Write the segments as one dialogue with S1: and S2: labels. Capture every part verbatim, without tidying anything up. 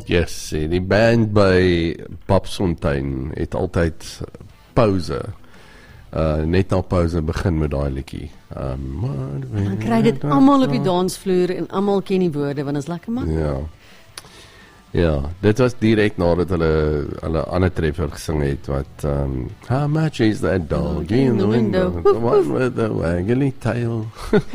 S1: Yes, die band by Babsfontein het altyd pouse. Uh, net na pouse begin met daai liedjie. Um,
S2: Dan kry dit almal op die dansvloer en almal ken die woorde, want is lekker man.
S1: Ja. Ja, dit was direk nadat hulle hulle ander treffer gesing het wat um, How much is that dog in the window? The one with the waggly tail.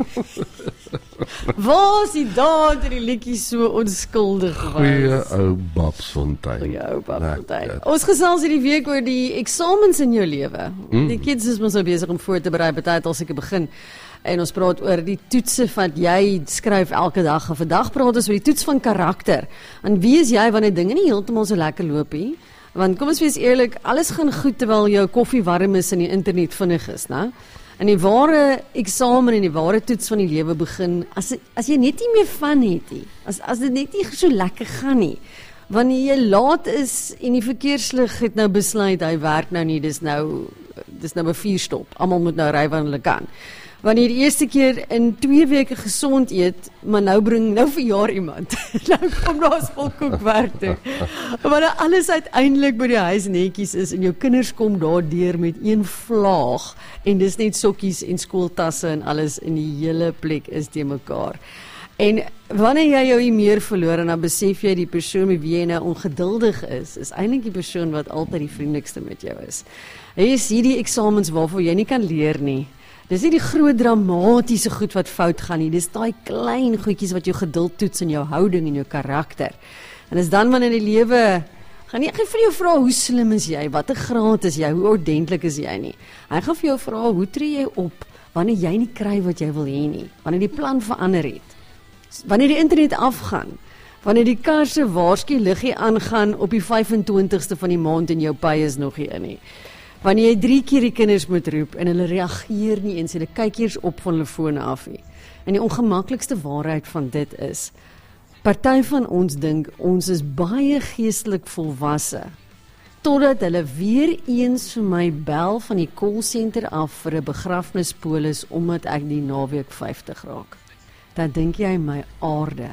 S2: Was die daad die liedjie so onskuldig was?
S1: Goeie ou Babsfontein.
S2: Goeie ou Babsfontein. Ons gesels hierdie week oor die eksamens in jou lewe. Mm. Die kids is mos nou besig om voor te berei, baie het al seker begin. En ons praat oor die toetse wat jy skryf elke dag. En vandag praat ons oor die toets van karakter. En wie is jy wanneer dinge nie heeltemal so lekker loop nie? Want kom ons wees eerlik, alles gaan goed terwyl jou koffie warm is en die internet vinnig is, né? En die ware eksamen en die ware toets van die lewe begin as as jy net nie meer van het nie. As as dit net nie so lekker gaan nie. Wanneer jy laat is en die verkeerslig het nou besluit hy werk nou nie, dis nou dis nou 'n vierstop. Almal moet nou ry wanneer hulle kan. Wanneer die eerste keer in twee weke gesond eet, maar nou bring, nou verjaar iemand. Nou kom daar spulkoekwerk toe. Wanneer alles uiteindelik by die huis netjies is en jou kinders kom daar deur met een vlaag en dis net sokkies en skooltasse en alles in die hele plek is te mekaar. En wanneer jy jou nie meer verloor en dan besef jy die persoon met wie jy nou ongeduldig is, is eintlik die persoon wat altyd die vriendelikste met jou is. Hy is hierdie eksamens waarvoor jy nie kan leer nie. Dis nie die groot dramatiese goed wat fout gaan nie, dis daai klein goedjies wat jou geduld toets in jou houding en jou karakter. En dis dan wanneer die lewe, gaan nie ek vir jou vra hoe slim is jy, watter graad is jy, hoe ordentlik is jy nie. Hy gaan vir jou vra hoe tree jy op wanneer jy nie kry wat jy wil hê nie, wanneer die plan verander het, wanneer die internet afgaan, wanneer die kar se waarsku liggie aangaan op die vyf en twintigste van die maand en jou pay is nog nie in nie. Wanneer jy drie keer die kinders moet roep en hulle reageer nie eens, hulle kyk eers op van hulle fone af nie. En die ongemaklikste waarheid van dit is, party van ons dink ons is baie geestelik volwasse, totdat hulle weer eens vir my bel van die callcenter af vir 'n begrafnispolis omdat ek die naweek vyftig raak. Dan dink jy my aarde.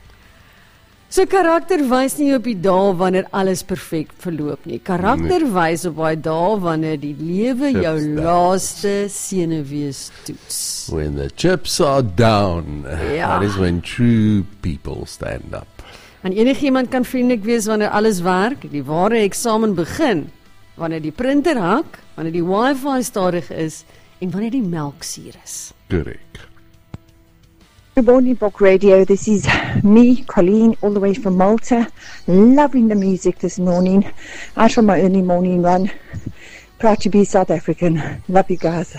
S2: So karakter wys nie op die dae wanneer alles perfek verloop nie. Karakter nee. wys op daai dae wanneer die lewe jou laaste senuwees toets.
S1: When the chips are down,
S2: ja.
S1: That is when true people stand up.
S2: En enigiemand kan vriendelik wees wanneer alles werk, die ware eksamen begin, wanneer die printer hak, wanneer die wifi stadig is en wanneer die melk suur is.
S1: Correct.
S3: Good morning, Bok Radio. This is me, Colleen, all the way from Malta. Loving the music this morning. Out on my early morning run. Proud to be South African. Love you guys.